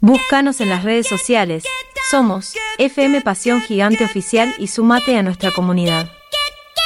Búscanos en las redes sociales. Somos FM Pasión Gigante Oficial y sumate a nuestra comunidad.